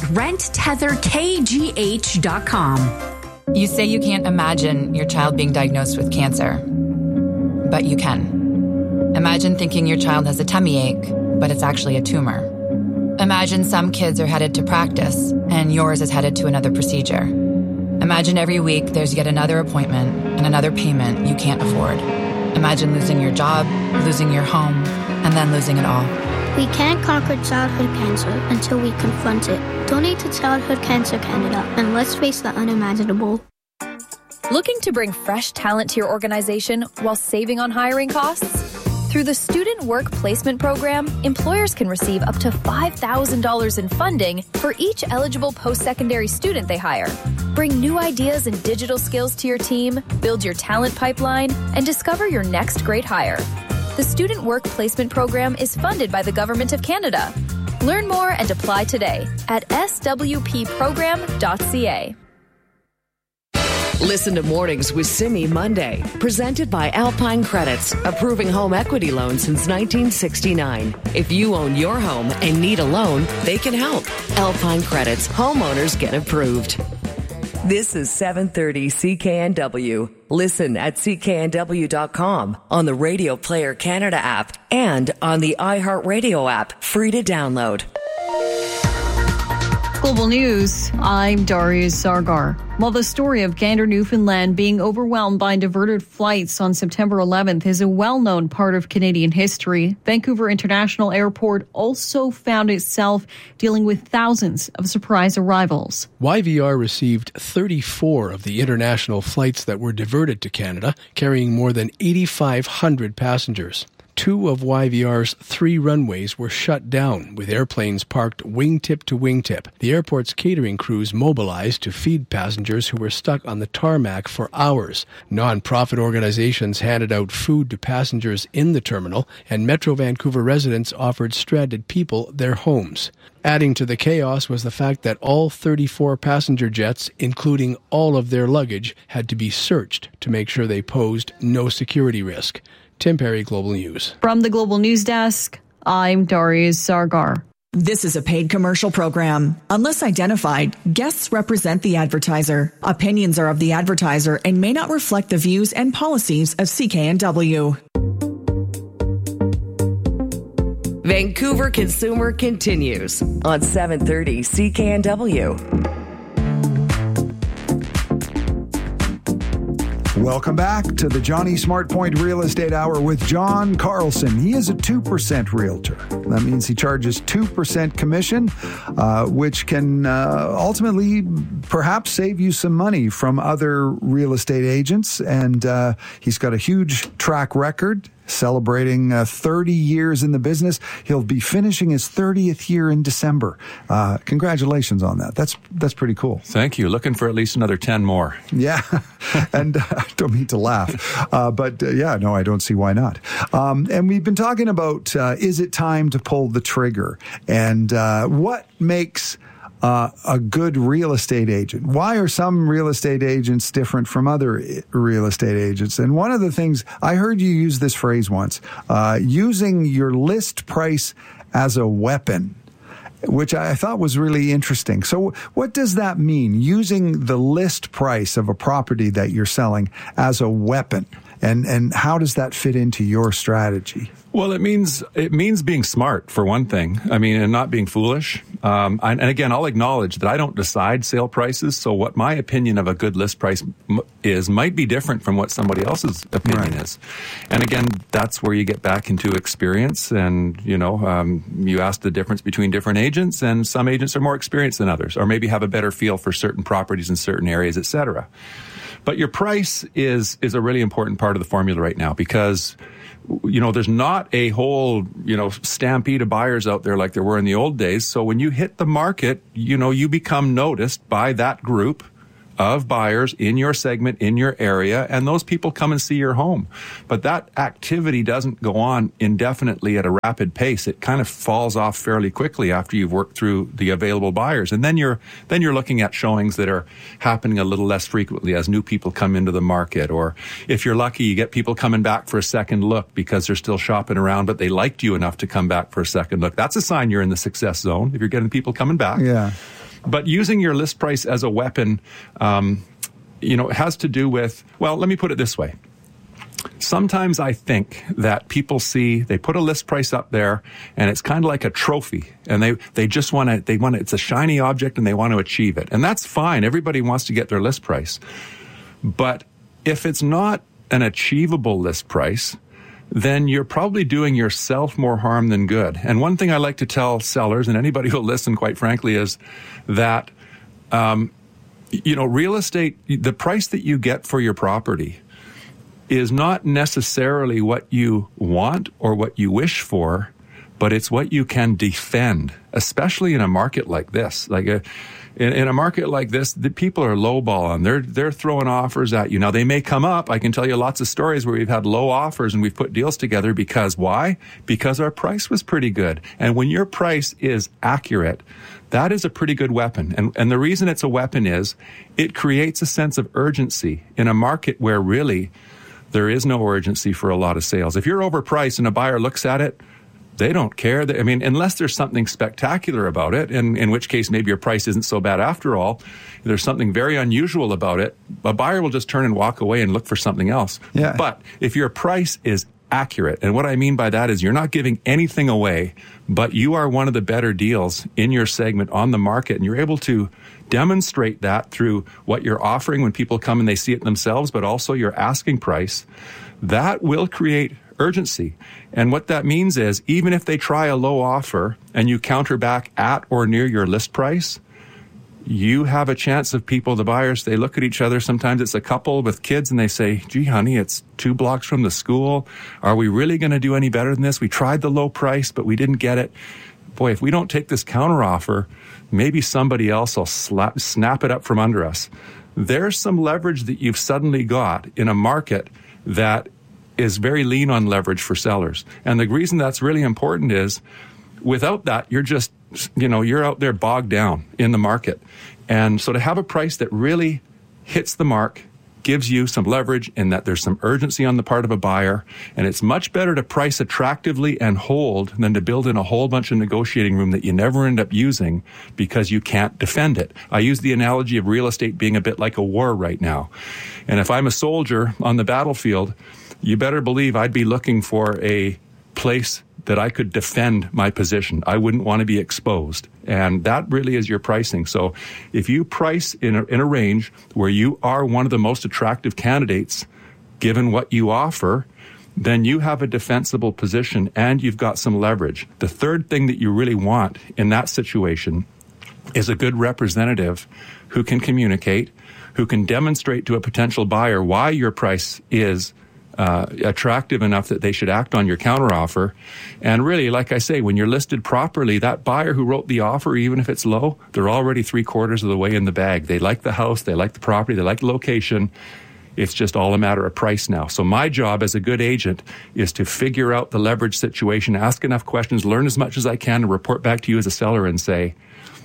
Speaker 7: renttetherkgh.com.
Speaker 4: You say you can't imagine your child being diagnosed with cancer, but you can. Imagine thinking your child has a tummy ache, but it's actually a tumor. Imagine some kids are headed to practice, and yours is headed to another procedure. Imagine every week there's yet another appointment and another payment you can't afford. Imagine losing your job, losing your home, and then losing it all.
Speaker 5: We can't conquer childhood cancer until we confront it. Donate to Childhood Cancer Canada and let's face the unimaginable.
Speaker 26: Looking to bring fresh talent to your organization while saving on hiring costs? Through the Student Work Placement Program, employers can receive up to $5,000 in funding for each eligible post-secondary student they hire. Bring new ideas and digital skills to your team, build your talent pipeline, and discover your next great hire. The Student Work Placement Program is funded by the Government of Canada. Learn more and apply today at swpprogram.ca.
Speaker 11: Listen to Mornings with Simi Monday, presented by Alpine Credits, approving home equity loans since 1969. If you own your home and need a loan, they can help. Alpine Credits, homeowners get approved. This is 730 CKNW. Listen at cknw.com, on the Radio Player Canada app, and on the iHeartRadio app, free to download.
Speaker 12: Global News, I'm Darius Sargar. While the story of Gander, Newfoundland being overwhelmed by diverted flights on September 11th is a well-known part of Canadian history, Vancouver International Airport also found itself dealing with thousands of surprise arrivals.
Speaker 27: YVR received 34 of the international flights that were diverted to Canada, carrying more than 8,500 passengers. 2 of YVR's 3 runways were shut down, with airplanes parked wingtip to wingtip. The airport's catering crews mobilized to feed passengers who were stuck on the tarmac for hours. Non-profit organizations handed out food to passengers in the terminal, and Metro Vancouver residents offered stranded people their homes. Adding to the chaos was the fact that all 34 passenger jets, including all of their luggage, had to be searched to make sure they posed no security risk. Tim Perry, Global News.
Speaker 12: From the Global News Desk, I'm Darius Sargar.
Speaker 17: This is a paid commercial program. Unless identified, guests represent the advertiser. Opinions are of the advertiser and may not reflect the views and policies of CKNW.
Speaker 11: Vancouver Consumer continues on 730 CKNW.
Speaker 18: Welcome back to the Johnny SmartPoint Real Estate Hour with John Carlson. He is a 2% realtor. That means he charges 2% commission, which can ultimately perhaps save you some money from other real estate agents. And he's got a huge track record, celebrating 30 years in the business. He'll be finishing his 30th year in December. Congratulations on that. That's pretty cool.
Speaker 19: Thank you. Looking for at least another 10 more.
Speaker 18: Yeah. And I don't mean to laugh, but I don't see why not. And we've been talking about, is it time to pull the trigger? And what makes a good real estate agent? Why are some real estate agents different from other real estate agents? And one of the things, I heard you use this phrase once, using your list price as a weapon, which I thought was really interesting. So what does that mean, using the list price of a property that you're selling as a weapon? And how does that fit into your strategy?
Speaker 19: Well, it means being smart, for one thing. I mean, and not being foolish. And again, I'll acknowledge that I don't decide sale prices. So what my opinion of a good list price is might be different from what somebody else's opinion is. And again, that's where you get back into experience. And, you ask the difference between different agents, and some agents are more experienced than others, or maybe have a better feel for certain properties in certain areas, et cetera. But your price is a really important part of the formula right now, because there's not a whole, stampede of buyers out there like there were in the old days. So when you hit the market, you become noticed by that group of buyers in your segment, in your area, and those people come and see your home. But that activity doesn't go on indefinitely at a rapid pace. It kind of falls off fairly quickly after you've worked through the available buyers. And then you're looking at showings that are happening a little less frequently as new people come into the market. Or if you're lucky, you get people coming back for a second look because they're still shopping around, but they liked you enough to come back for a second look. That's a sign you're in the success zone, if you're getting people coming back.
Speaker 18: Yeah.
Speaker 19: But using your list price as a weapon, has to do with, well, let me put it this way. Sometimes I think that people they put a list price up there, and it's kind of like a trophy, and they just want to, it's a shiny object and they want to achieve it. And that's fine. Everybody wants to get their list price. But if it's not an achievable list price, then you're probably doing yourself more harm than good. And one thing I like to tell sellers, and anybody who'll listen, quite frankly, is that, real estate, the price that you get for your property is not necessarily what you want or what you wish for, but it's what you can defend, especially in a market like this. In a market like this, the people are lowballing. They're throwing offers at you. Now, they may come up. I can tell you lots of stories where we've had low offers and we've put deals together because why? Because our price was pretty good. And when your price is accurate, that is a pretty good weapon. And the reason it's a weapon is it creates a sense of urgency in a market where really there is no urgency for a lot of sales. If you're overpriced and a buyer looks at it, they don't care. Unless there's something spectacular about it, and in which case maybe your price isn't so bad after all, there's something very unusual about it, a buyer will just turn and walk away and look for something else.
Speaker 18: Yeah.
Speaker 19: But if your price is accurate, and what I mean by that is you're not giving anything away, but you are one of the better deals in your segment on the market, and you're able to demonstrate that through what you're offering when people come and they see it themselves, but also your asking price, that will create urgency. And what that means is even if they try a low offer and you counter back at or near your list price, you have a chance of people, the buyers, they look at each other. Sometimes it's a couple with kids and they say, gee, honey, it's 2 blocks from the school. Are we really going to do any better than this? We tried the low price, but we didn't get it. Boy, if we don't take this counteroffer, maybe somebody else will snap it up from under us. There's some leverage that you've suddenly got in a market that is very lean on leverage for sellers. And the reason that's really important is without that, you're just, you're out there bogged down in the market. And so to have a price that really hits the mark gives you some leverage in that there's some urgency on the part of a buyer. And it's much better to price attractively and hold than to build in a whole bunch of negotiating room that you never end up using because you can't defend it. I use the analogy of real estate being a bit like a war right now. And if I'm a soldier on the battlefield, you better believe I'd be looking for a place that I could defend my position. I wouldn't want to be exposed. And that really is your pricing. So if you price in a range where you are one of the most attractive candidates, given what you offer, then you have a defensible position and you've got some leverage. The third thing that you really want in that situation is a good representative who can communicate, who can demonstrate to a potential buyer why your price is attractive enough that they should act on your counteroffer. And really, like I say, when you're listed properly, that buyer who wrote the offer, even if it's low, they're already 3/4 of the way in the bag. They like the house, they like the property, they like the location. It's just all a matter of price now. So my job as a good agent is to figure out the leverage situation, ask enough questions, learn as much as I can, and report back to you as a seller and say,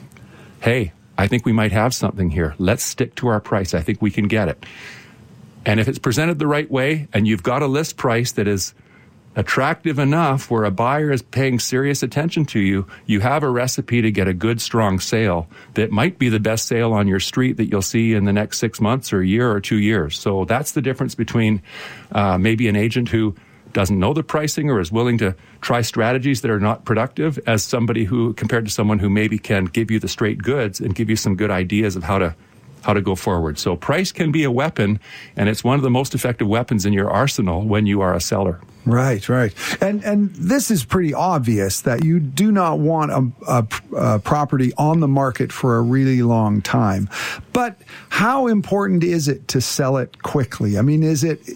Speaker 19: hey, I think we might have something here. Let's stick to our price. I think we can get it. And if it's presented the right way and you've got a list price that is attractive enough where a buyer is paying serious attention to you, you have a recipe to get a good, strong sale that might be the best sale on your street that you'll see in the next 6 months or a year or 2 years. So that's the difference between maybe an agent who doesn't know the pricing or is willing to try strategies that are not productive as somebody who, compared to someone who maybe can give you the straight goods and give you some good ideas of how to go forward. So price can be a weapon, and it's one of the most effective weapons in your arsenal when you are a seller.
Speaker 18: Right. And this is pretty obvious that you do not want a property on the market for a really long time. But how important is it to sell it quickly? I mean, is it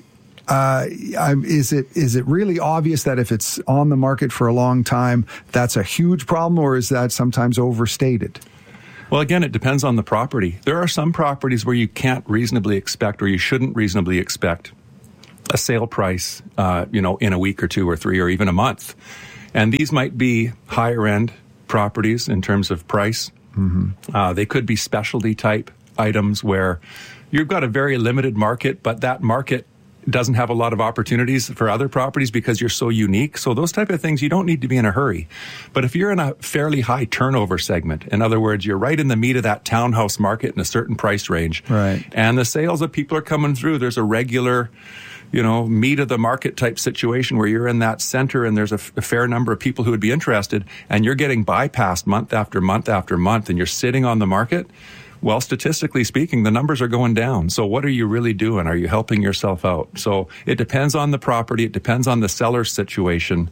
Speaker 18: really obvious that if it's on the market for a long time, that's a huge problem, or is that sometimes overstated?
Speaker 19: Well, again, it depends on the property. There are some properties where you can't reasonably expect, or you shouldn't reasonably expect, a sale price, in a week or 2 or 3 or even a month. And these might be higher end properties in terms of price. Mm-hmm. They could be specialty type items where you've got a very limited market, but that market doesn't have a lot of opportunities for other properties because you're so unique. So those type of things, you don't need to be in a hurry. But if you're in a fairly high turnover segment, in other words, you're right in the meat of that townhouse market in a certain price range, right, and the sales that people are coming through, there's a regular, meat of the market type situation where you're in that center and there's a fair number of people who would be interested, and you're getting bypassed month after month after month, and you're sitting on the market. Well, statistically speaking, the numbers are going down. So what are you really doing? Are you helping yourself out? So it depends on the property. It depends on the seller's situation.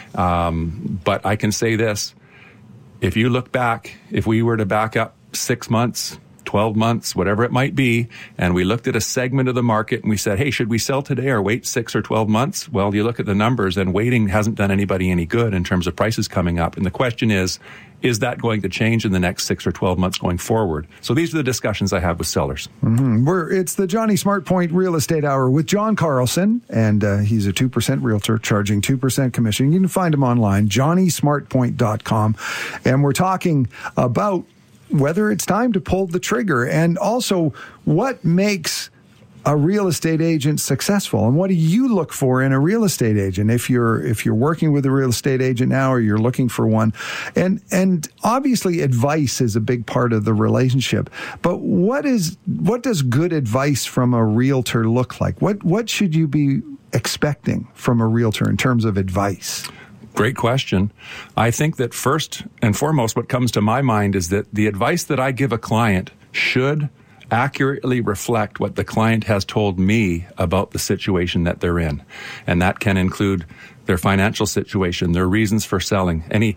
Speaker 19: But I can say this. If you look back, if we were to back up 6 months, 12 months, whatever it might be, and we looked at a segment of the market and we said, hey, should we sell today or wait 6 or 12 months? Well, you look at the numbers and waiting hasn't done anybody any good in terms of prices coming up. And the question is that going to change in the next 6 or 12 months going forward? So these are the discussions I have with sellers. Mm-hmm.
Speaker 18: It's the Johnny SmartPoint Real Estate Hour with John Carlson, and he's a 2% realtor charging 2% commission. You can find him online, johnnysmartpoint.com. And we're talking about whether it's time to pull the trigger, and also what makes a real estate agent successful, and what do you look for in a real estate agent if you're working with a real estate agent now, or you're looking for one. And obviously advice is a big part of the relationship, but what does good advice from a realtor look like? What should you be expecting from a realtor in terms of advice?
Speaker 19: Great question. I think that first and foremost, what comes to my mind is that the advice that I give a client should accurately reflect what the client has told me about the situation that they're in. And that can include their financial situation, their reasons for selling, any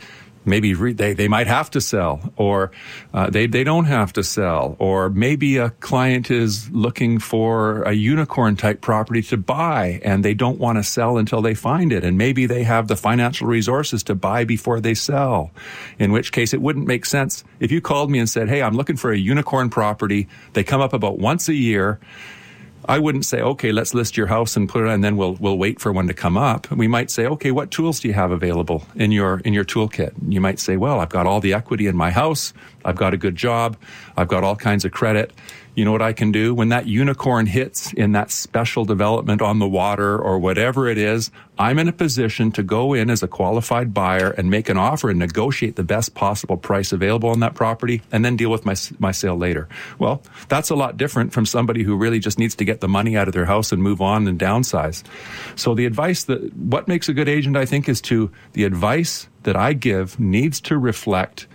Speaker 19: maybe they might have to sell, or they don't have to sell, or maybe a client is looking for a unicorn type property to buy and they don't want to sell until they find it, and maybe they have the financial resources to buy before they sell, in which case it wouldn't make sense if you called me and said, hey, I'm looking for a unicorn property. They come up about once a year. I wouldn't say, okay, let's list your house and put it on, and then we'll wait for one to come up. We might say, okay, what tools do you have available in your toolkit? You might say, well, I've got all the equity in my house. I've got a good job. I've got all kinds of credit. You know what I can do? When that unicorn hits in that special development on the water or whatever it is, I'm in a position to go in as a qualified buyer and make an offer and negotiate the best possible price available on that property and then deal with my sale later. Well, that's a lot different from somebody who really just needs to get the money out of their house and move on and downsize. So the advice what makes a good agent, I think, is the advice that I give needs to reflect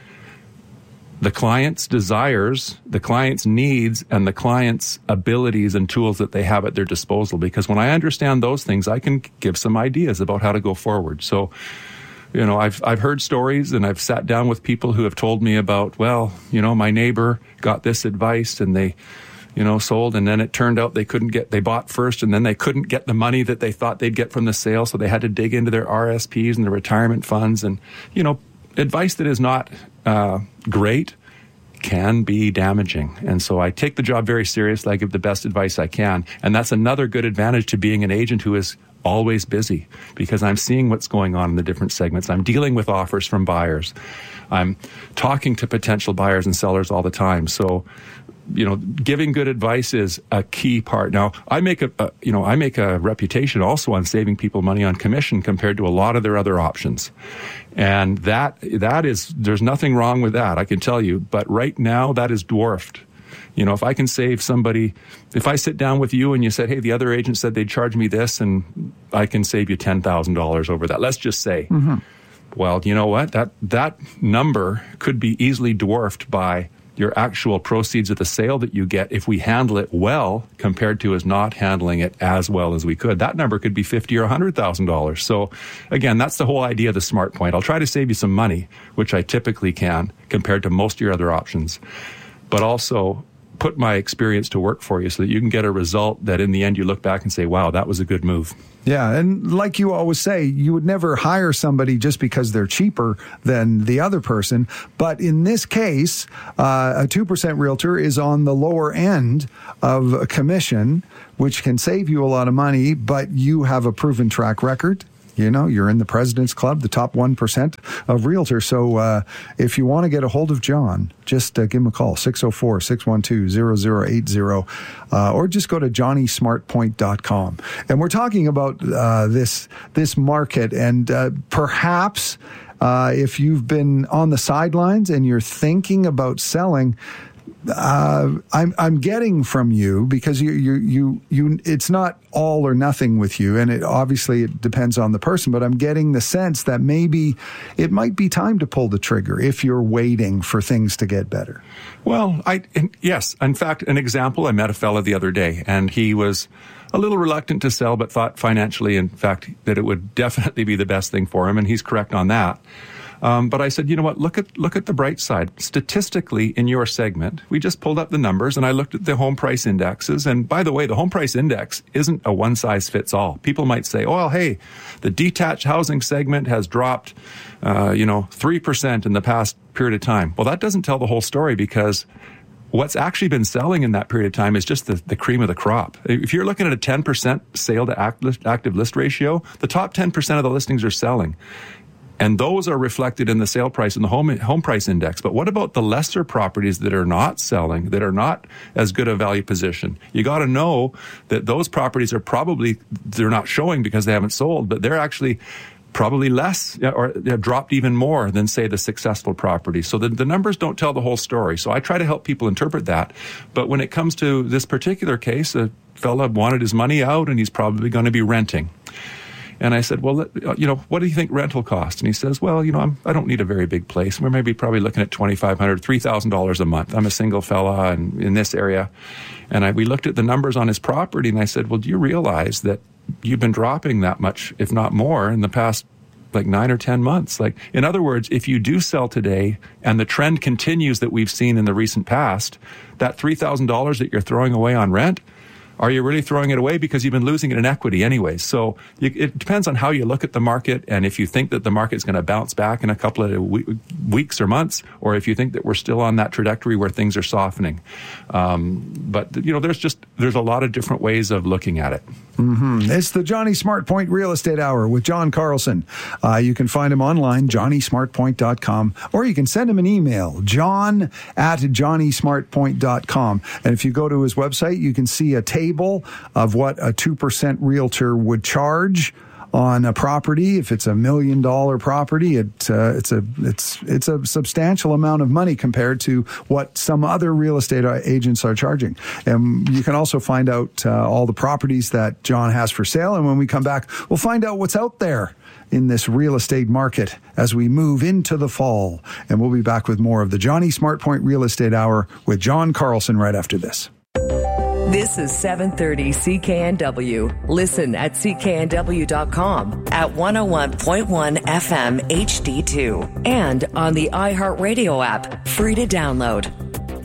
Speaker 19: the client's desires, the client's needs, and the client's abilities and tools that they have at their disposal. Because when I understand those things, I can give some ideas about how to go forward. So, I've heard stories, and I've sat down with people who have told me about, well, my neighbor got this advice and they, sold, and then it turned out they bought first, and then they couldn't get the money that they thought they'd get from the sale, so they had to dig into their RSPs and their retirement funds, and, advice that is not great can be damaging. And so I take the job very seriously. I give the best advice I can. And that's another good advantage to being an agent who is always busy, because I'm seeing what's going on in the different segments. I'm dealing with offers from buyers. I'm talking to potential buyers and sellers all the time. So, giving good advice is a key part. Now, I make a reputation also on saving people money on commission compared to a lot of their other options. And that is, there's nothing wrong with that, I can tell you. But right now, that is dwarfed. If I can save somebody, if I sit down with you and you said, hey, the other agent said they'd charge me this, and I can save you $10,000 over that, let's just say. Mm-hmm. Well, you know what? That number could be easily dwarfed by your actual proceeds of the sale that you get if we handle it well compared to us not handling it as well as we could. That number could be $50,000 or $100,000. So again, that's the whole idea of the smart point. I'll try to save you some money, which I typically can compared to most of your other options, but also put my experience to work for you so that you can get a result that in the end you look back and say, wow, that was a good move.
Speaker 18: Yeah, and like you always say, you would never hire somebody just because they're cheaper than the other person. But in this case, a 2% realtor is on the lower end of a commission, which can save you a lot of money, but you have a proven track record. You're in the President's Club, the top 1% of realtors. So if you want to get a hold of John, just give him a call, 604-612-0080, or just go to johnnysmartpoint.com. And we're talking about this market, and perhaps if you've been on the sidelines and you're thinking about selling, I'm getting from you, because you it's not all or nothing with you, and it depends on the person, but I'm getting the sense that maybe it might be time to pull the trigger if you're waiting for things to get better.
Speaker 19: Well, yes. In fact, an example, I met a fella the other day, and he was a little reluctant to sell, but thought financially, in fact, that it would definitely be the best thing for him, and he's correct on that. But I said, you know what, look at the bright side. Statistically, in your segment, we just pulled up the numbers, and I looked at the home price indexes. And by the way, the home price index isn't a one-size-fits-all. People might say, oh, well, hey, the detached housing segment has dropped, 3% in the past period of time. Well, that doesn't tell the whole story, because what's actually been selling in that period of time is just the cream of the crop. If you're looking at a 10% sale to active list ratio, the top 10% of the listings are selling. And those are reflected in the sale price and the home price index. But what about the lesser properties that are not selling, that are not as good a value position? You got to know that those properties are they're not showing because they haven't sold, but they're actually probably less, or have dropped even more than, say, the successful property. So the numbers don't tell the whole story. So I try to help people interpret that. But when it comes to this particular case, a fella wanted his money out, and he's probably going to be renting. And I said, well, what do you think rental costs? And he says, well, I don't need a very big place. We're probably looking at $2,500, $3,000 a month. I'm a single fella and in this area. And we looked at the numbers on his property, and I said, well, do you realize that you've been dropping that much, if not more, in the past like 9 or 10 months. Like, in other words, if you do sell today and the trend continues that we've seen in the recent past, that $3,000 that you're throwing away on rent, are you really throwing it away because you've been losing it in equity anyway? So it depends on how you look at the market, and if you think that the market's going to bounce back in a couple of weeks or months, or if you think that we're still on that trajectory where things are softening. But there's a lot of different ways of looking at it.
Speaker 18: Mm-hmm. It's the Johnny SmartPoint Real Estate Hour with John Carlson. You can find him online, johnnysmartpoint.com, or you can send him an email, john@johnnysmartpoint.com. And if you go to his website, you can see a table of what a 2% realtor would charge on a property. If it's $1 million property, it's a substantial amount of money compared to what some other real estate agents are charging. And you can also find out all the properties that John has for sale. And when we come back, we'll find out what's out there in this real estate market as we move into the fall. And we'll be back with more of the Johnny SmartPoint Real Estate Hour with John Carlson right after this.
Speaker 11: This is 730 CKNW. Listen at cknw.com, at 101.1 FM HD2, and on the iHeartRadio app, free to download.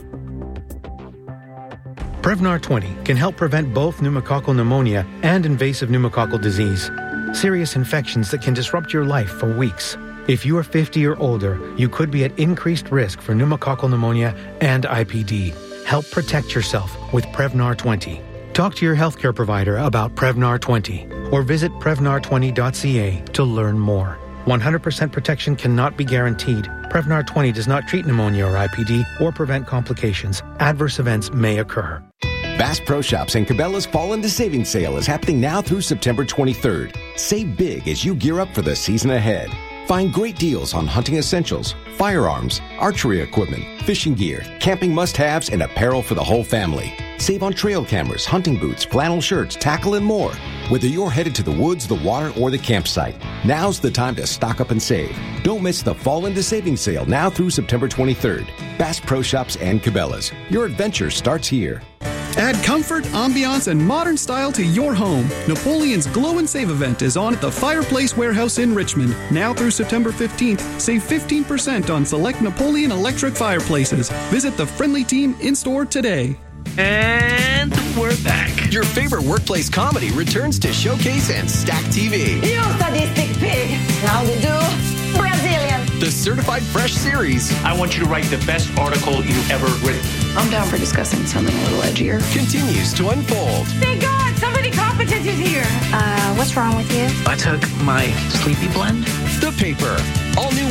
Speaker 6: Prevnar 20 can help prevent both pneumococcal pneumonia and invasive pneumococcal disease, serious infections that can disrupt your life for weeks. If you are 50 or older, you could be at increased risk for pneumococcal pneumonia and IPD. Help protect yourself with Prevnar 20. Talk to your healthcare provider about Prevnar 20 or visit Prevnar20.ca to learn more. 100% protection cannot be guaranteed. Prevnar 20 does not treat pneumonia or IPD or prevent complications. Adverse events may occur.
Speaker 8: Bass Pro Shops and Cabela's Fall into Savings Sale is happening now through September 23rd. Save big as you gear up for the season ahead. Find great deals on hunting essentials, firearms, archery equipment, fishing gear, camping must-haves, and apparel for the whole family. Save on trail cameras, hunting boots, flannel shirts, tackle, and more. Whether you're headed to the woods, the water, or the campsite, now's the time to stock up and save. Don't miss the Fall into Savings Sale now through September 23rd. Bass Pro Shops and Cabela's. Your adventure starts here.
Speaker 9: Add comfort, ambiance, and modern style to your home. Napoleon's Glow and Save event is on at the Fireplace Warehouse in Richmond. Now through September 15th, save 15% on select Napoleon electric fireplaces. Visit the friendly team in-store today.
Speaker 10: And we're back. Your favorite workplace comedy returns to Showcase and Stack TV.
Speaker 13: You sadistic pig. How to do? Brazilian.
Speaker 10: The Certified Fresh series.
Speaker 14: I want you to write the best article you've ever written.
Speaker 13: I'm down for discussing something a little edgier.
Speaker 10: Continues to unfold.
Speaker 13: Thank God, somebody competent is here. What's wrong with you?
Speaker 14: I took my sleepy blend.
Speaker 10: The Paper. All new